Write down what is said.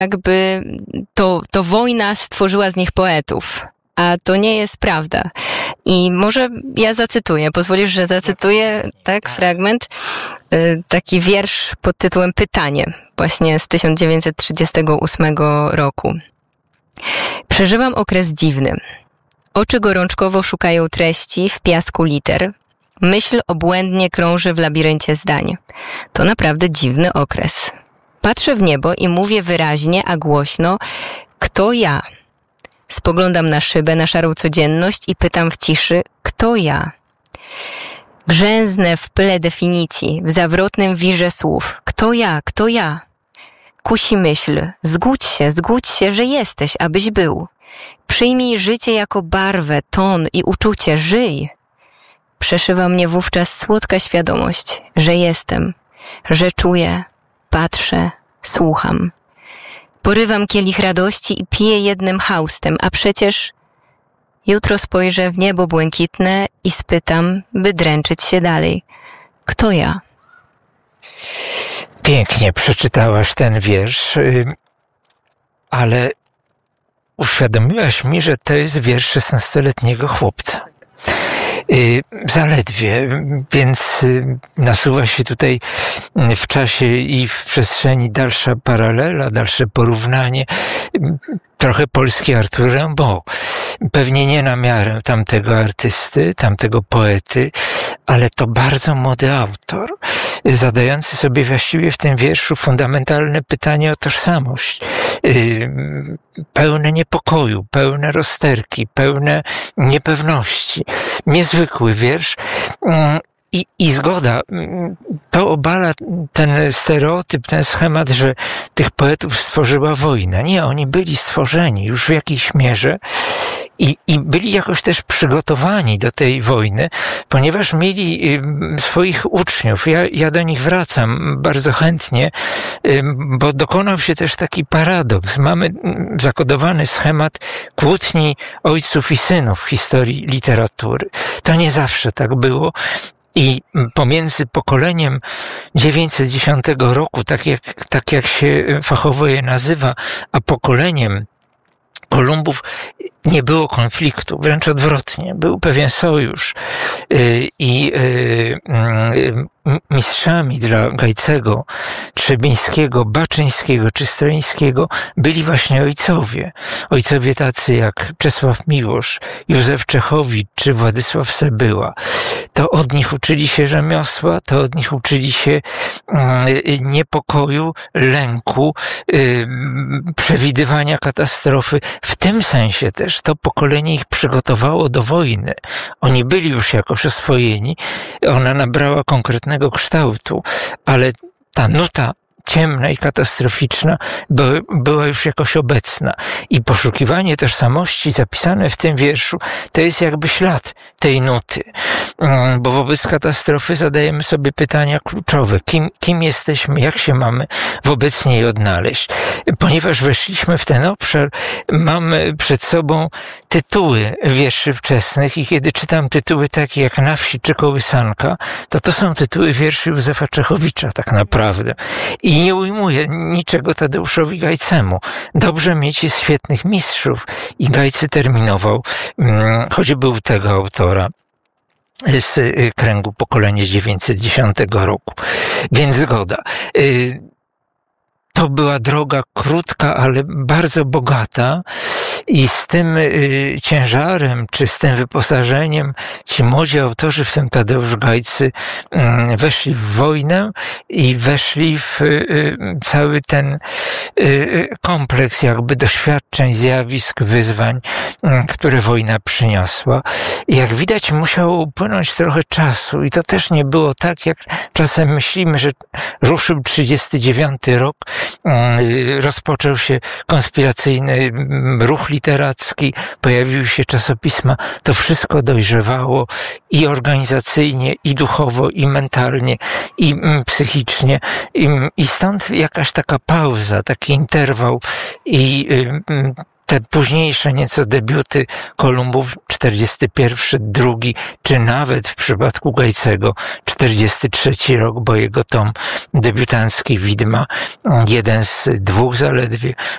jakby to wojna stworzyła z nich poetów. A to nie jest prawda. I może ja zacytuję, pozwolisz, że zacytuję, tak, fragment, taki wiersz pod tytułem Pytanie, właśnie z 1938 roku. Przeżywam okres dziwny. Oczy gorączkowo szukają treści w piasku liter. Myśl obłędnie krąży w labiryncie zdań. To naprawdę dziwny okres. Patrzę w niebo i mówię wyraźnie, a głośno, kto ja? Spoglądam na szybę, na szarą codzienność i pytam w ciszy, kto ja? Grzęznę w pyle definicji, w zawrotnym wirze słów. Kto ja? Kto ja? Kusi myśl, zgódź się, że jesteś, abyś był. Przyjmij życie jako barwę, ton i uczucie, żyj. Przeszywa mnie wówczas słodka świadomość, że jestem, że czuję, patrzę, słucham. Porywam kielich radości i piję jednym haustem, a przecież jutro spojrzę w niebo błękitne i spytam, by dręczyć się dalej. Kto ja? Pięknie przeczytałaś ten wiersz, ale uświadomiłaś mi, że to jest wiersz 16-letniego chłopca. Zaledwie, więc nasuwa się tutaj w czasie i w przestrzeni dalsza paralela, dalsze porównanie. Trochę polski Artur Rimbaud. Pewnie nie na miarę tamtego artysty, tamtego poety, ale to bardzo młody autor, zadający sobie właściwie w tym wierszu fundamentalne pytanie o tożsamość. Pełne niepokoju, pełne rozterki, pełne niepewności. Niezwykły wiersz. I zgoda, to obala ten stereotyp, ten schemat, że tych poetów stworzyła wojna. Nie, oni byli stworzeni już w jakiejś mierze i byli jakoś też przygotowani do tej wojny, ponieważ mieli swoich uczniów. Ja do nich wracam bardzo chętnie, bo dokonał się też taki paradoks. Mamy zakodowany schemat kłótni ojców i synów w historii literatury. To nie zawsze tak było. I pomiędzy pokoleniem 910 roku, tak jak się fachowo je nazywa, a pokoleniem Kolumbów nie było konfliktu, wręcz odwrotnie. Był pewien sojusz i mistrzami dla Gajcego, Trzebińskiego, Baczyńskiego czy Stroińskiego byli właśnie ojcowie. Ojcowie tacy jak Czesław Miłosz, Józef Czechowicz czy Władysław Sebyła. To od nich uczyli się rzemiosła, to od nich uczyli się niepokoju, lęku, przewidywania katastrofy. W tym sensie też to pokolenie ich przygotowało do wojny. Oni byli już jakoś oswojeni, ona nabrała konkretnego kształtu, ale ta nuta ciemna i katastroficzna była już jakoś obecna. I poszukiwanie tożsamości zapisane w tym wierszu to jest jakby ślad tej nuty. Bo wobec katastrofy zadajemy sobie pytania kluczowe. Kim jesteśmy? Jak się mamy wobec niej odnaleźć? Ponieważ weszliśmy w ten obszar, mamy przed sobą tytuły wierszy wczesnych i kiedy czytam tytuły takie jak Na wsi czy Kołysanka, to są tytuły wierszy Józefa Czechowicza tak naprawdę. I nie ujmuje niczego Tadeuszowi Gajcemu. Dobrze mieć jest świetnych mistrzów i Gajcy terminował, choćby u tego autora z kręgu pokolenia 910 roku. Więc zgoda. To była droga krótka, ale bardzo bogata i z tym ciężarem, czy z tym wyposażeniem ci młodzi autorzy, w tym Tadeusz Gajcy, weszli w wojnę i weszli w cały ten kompleks jakby doświadczeń, zjawisk, wyzwań, które wojna przyniosła. I jak widać, musiało upłynąć trochę czasu i to też nie było tak, jak czasem myślimy, że ruszył 39 rok, rozpoczął się konspiracyjny ruch literacki, pojawiły się czasopisma, to wszystko dojrzewało i organizacyjnie, i duchowo, i mentalnie, i psychicznie. I stąd jakaś taka pauza, taki interwał i te późniejsze nieco debiuty Kolumbów, 41, 2, czy nawet w przypadku Gajcego 43 rok, bo jego tom debiutancki Widma, jeden z 2 zaledwie